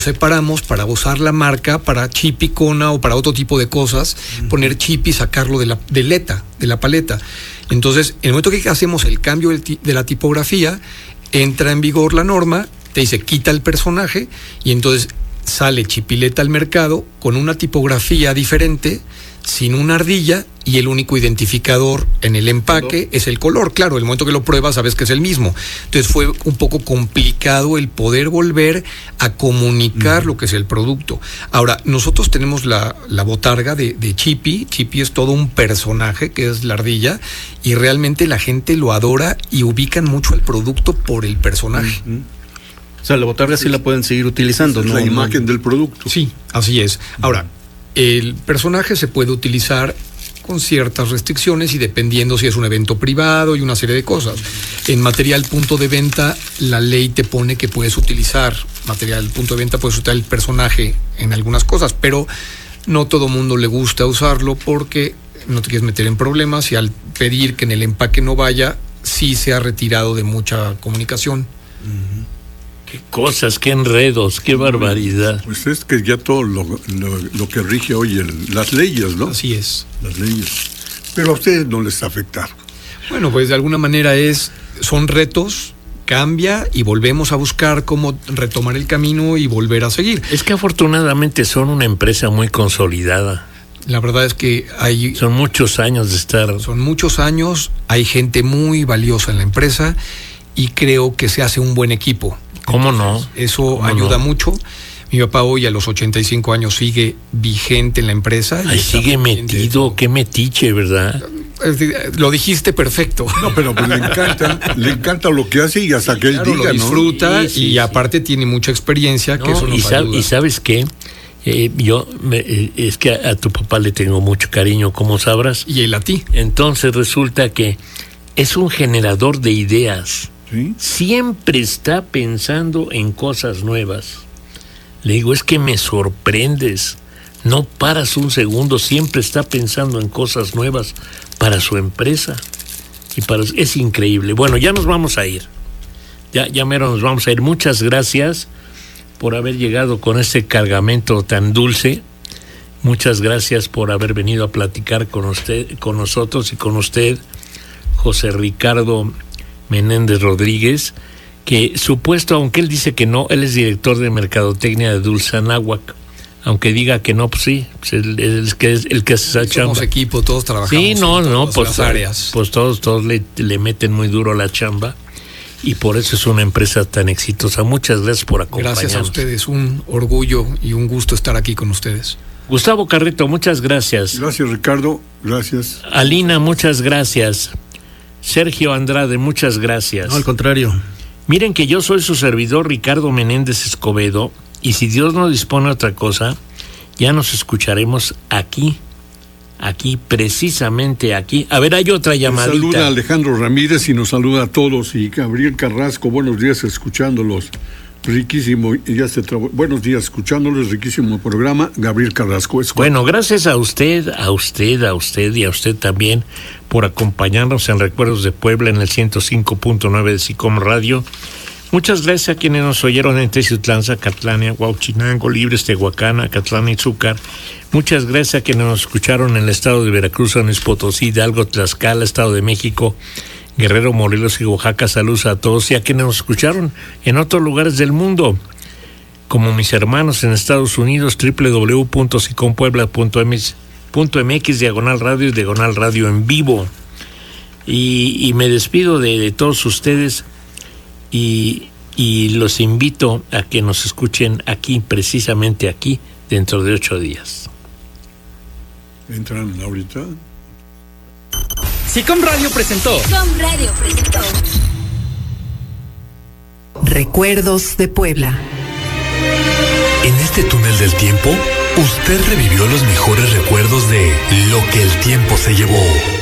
separamos para usar la marca para chip icona o para otro tipo de cosas, poner chip y sacarlo de la paleta. Entonces, en el momento que hacemos el cambio de la tipografía, entra en vigor la norma, te dice quita el personaje y entonces sale Chipileta al mercado con una tipografía diferente, sin una ardilla, y el único identificador en el empaque es el color. Claro, el momento que lo pruebas sabes que es el mismo. Entonces fue un poco complicado el poder volver a comunicar lo que es el producto. Ahora, nosotros tenemos la botarga de Chippy. Chippy es todo un personaje que es la ardilla, y realmente la gente lo adora y ubican mucho el producto por el personaje. O sea, la botarga sí la pueden seguir utilizando, ¿no? La imagen del producto. Sí, así es. Ahora, el personaje se puede utilizar con ciertas restricciones y dependiendo si es un evento privado y una serie de cosas. En material punto de venta, la ley te pone que puedes utilizar material punto de venta, puedes utilizar el personaje en algunas cosas, pero no todo mundo le gusta usarlo porque no te quieres meter en problemas, y al pedir que en el empaque no vaya, sí se ha retirado de mucha comunicación. Qué cosas, qué enredos, qué barbaridad. Pues es que ya todo lo que rige hoy las leyes, ¿no? Así es. Las leyes. Pero a ustedes no les afecta. Bueno, pues de alguna manera son retos, cambia y volvemos a buscar cómo retomar el camino y volver a seguir. Es que afortunadamente son una empresa muy consolidada. La verdad es que son muchos años de estar. Son muchos años, hay gente muy valiosa en la empresa y creo que se hace un buen equipo. ¿Cómo no? Eso ayuda mucho. Mi papá hoy a los 85 años sigue vigente en la empresa. Ay, sigue metido, qué metiche, ¿verdad? Lo dijiste perfecto. No, pero pues le encanta lo que hace y hasta que él diga, lo disfruta, ¿no? Y aparte tiene mucha experiencia, que eso nos ayuda. ¿Y sabes qué? Es que a tu papá le tengo mucho cariño, como sabrás. Y él a ti. Entonces resulta que es un generador de ideas. ¿Sí? Siempre está pensando en cosas nuevas. Le digo, es que me sorprendes. No paras un segundo, siempre está pensando en cosas nuevas para su empresa. Es increíble. Bueno, ya nos vamos a ir. Ya mero nos vamos a ir. Muchas gracias por haber llegado con este cargamento tan dulce. Muchas gracias por haber venido a platicar con nosotros y con usted, José Ricardo Menéndez Rodríguez, que aunque él dice que no, él es director de mercadotecnia de Dulce Anáhuac. Aunque diga que no, pues sí, pues él es el que hace esa chamba. Somos equipo, todos trabajamos. Sí, pues las áreas. Pues todos le meten muy duro la chamba, y por eso es una empresa tan exitosa. Muchas gracias por acompañarnos. Gracias a ustedes, un orgullo y un gusto estar aquí con ustedes. Gustavo Carreto, muchas gracias. Gracias, Ricardo, gracias. Alina, muchas gracias. Sergio Andrade, muchas gracias. No, al contrario. Miren que yo soy su servidor, Ricardo Menéndez Escobedo, y si Dios no dispone otra cosa, ya nos escucharemos aquí, precisamente aquí. A ver, hay otra llamadita. Nos saluda Alejandro Ramírez y nos saluda a todos, y Gabriel Carrasco, buenos días escuchándolos. Riquísimo, buenos días escuchándoles, riquísimo programa, Gabriel Carrasco. Bueno, gracias a usted y a usted también por acompañarnos en Recuerdos de Puebla en el 105.9 de SICOM Radio. Muchas gracias a quienes nos oyeron en Teciutlán, Zacatlán, Huauchinango, Libres, Tehuacán, Acatlán y Zúcar. Muchas gracias a quienes nos escucharon en el estado de Veracruz, San Luis Potosí, Hidalgo, Tlaxcala, Estado de México, Guerrero, Morelos y Oaxaca. Saludos a todos, y a quienes nos escucharon en otros lugares del mundo, como mis hermanos en Estados Unidos, www.sicompuebla.mx/radio y /radio en vivo. Y me despido de todos ustedes y los invito a que nos escuchen aquí, precisamente aquí, dentro de 8 días. ¿Entran ahorita? SICOM Radio presentó. Recuerdos de Puebla. En este túnel del tiempo, usted revivió los mejores recuerdos de lo que el tiempo se llevó.